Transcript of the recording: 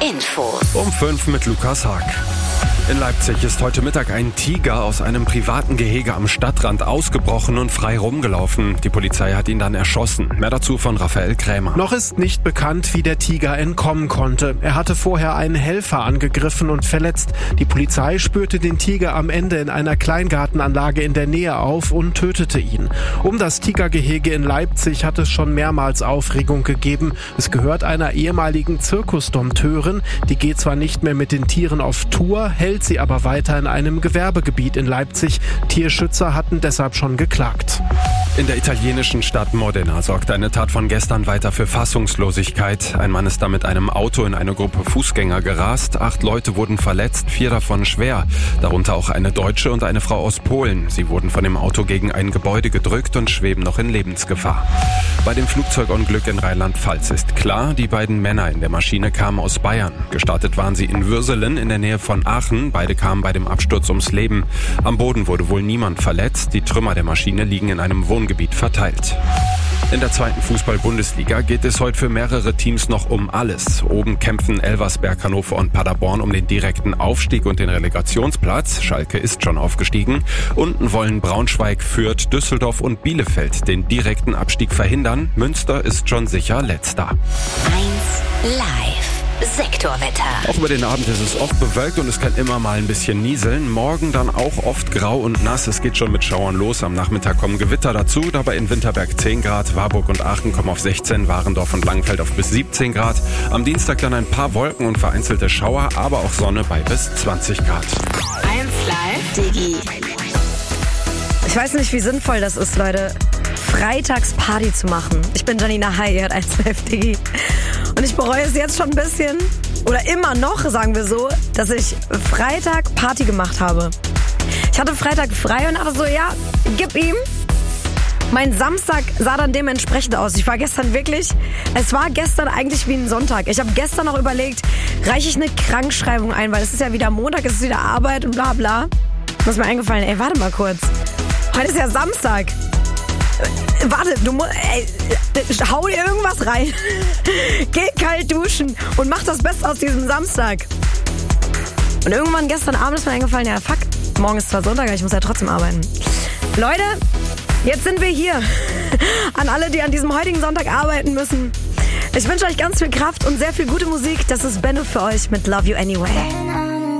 Infos. Um 5 mit Lukas Haag. In Leipzig ist heute Mittag ein Tiger aus einem privaten Gehege am Stadtrand ausgebrochen und frei rumgelaufen. Die Polizei hat ihn dann erschossen. Mehr dazu von Raphael Krämer. Noch ist nicht bekannt, wie der Tiger entkommen konnte. Er hatte vorher einen Helfer angegriffen und verletzt. Die Polizei spürte den Tiger am Ende in einer Kleingartenanlage in der Nähe auf und tötete ihn. Um das Tigergehege in Leipzig hat es schon mehrmals Aufregung gegeben. Es gehört einer ehemaligen Zirkusdompteurin. Die geht zwar nicht mehr mit den Tieren auf Tour, hält sie aber weiter in einem Gewerbegebiet in Leipzig. Tierschützer hatten deshalb schon geklagt. In der italienischen Stadt Modena sorgt eine Tat von gestern weiter für Fassungslosigkeit. Ein Mann ist da mit einem Auto in eine Gruppe Fußgänger gerast. 8 Leute wurden verletzt, 4 davon schwer. Darunter auch eine Deutsche und eine Frau aus Polen. Sie wurden von dem Auto gegen ein Gebäude gedrückt und schweben noch in Lebensgefahr. Bei dem Flugzeugunglück in Rheinland-Pfalz ist klar, die beiden Männer in der Maschine kamen aus Bayern. Gestartet waren sie in Würselen in der Nähe von Aachen. Beide kamen bei dem Absturz ums Leben. Am Boden wurde wohl niemand verletzt. Die Trümmer der Maschine liegen in einem Wohngebiet verteilt. In der 2. Fußball-Bundesliga geht es heute für mehrere Teams noch um alles. Oben kämpfen Elversberg, Hannover und Paderborn um den direkten Aufstieg und den Relegationsplatz. Schalke ist schon aufgestiegen. Unten wollen Braunschweig, Fürth, Düsseldorf und Bielefeld den direkten Abstieg verhindern. Münster ist schon sicher Letzter. 1 Live. Sektorwetter. Auch über den Abend ist es oft bewölkt und es kann immer mal ein bisschen nieseln. Morgen dann auch oft grau und nass. Es geht schon mit Schauern los. Am Nachmittag kommen Gewitter dazu. Dabei in Winterberg 10 Grad, Warburg und Aachen kommen auf 16, Warendorf und Langenfeld auf bis 17 Grad. Am Dienstag dann ein paar Wolken und vereinzelte Schauer, aber auch Sonne bei bis 20 Grad. 1 Live. Digi. Ich weiß nicht, wie sinnvoll das ist, Leute, freitags Party zu machen. Ich bin Janina Hai, ihr hört 1 Live Digi. Und ich bereue es jetzt schon ein bisschen, oder immer noch, sagen wir so, dass ich Freitag Party gemacht habe. Ich hatte Freitag frei und dachte so, ja, gib ihm. Mein Samstag sah dann dementsprechend aus. Es war gestern eigentlich wie ein Sonntag. Ich habe gestern noch überlegt, reiche ich eine Krankschreibung ein, weil es ist ja wieder Montag, es ist wieder Arbeit und bla bla. Da ist mir eingefallen, ey, warte mal kurz. Heute ist ja Samstag. Warte, hau dir irgendwas rein. Geh kalt duschen und mach das Beste aus diesem Samstag. Und irgendwann gestern Abend ist mir eingefallen, ja fuck, morgen ist zwar Sonntag, aber ich muss ja trotzdem arbeiten. Leute, jetzt sind wir hier. An alle, die an diesem heutigen Sonntag arbeiten müssen. Ich wünsche euch ganz viel Kraft und sehr viel gute Musik. Das ist Benno für euch mit Love You Anyway.